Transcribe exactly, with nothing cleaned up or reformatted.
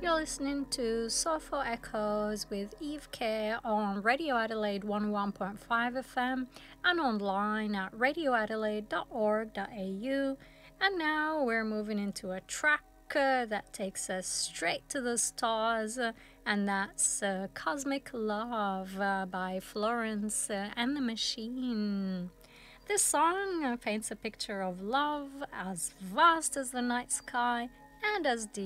You're listening to Soulful Echoes with Eve K on Radio Adelaide one oh one point five F M and online at radio adelaide dot org dot a u. And now we're moving into a track uh, that takes us straight to the stars, uh, and that's uh, Cosmic Love uh, by Florence uh, and the Machine. This song uh, paints a picture of love as vast as the night sky and as deep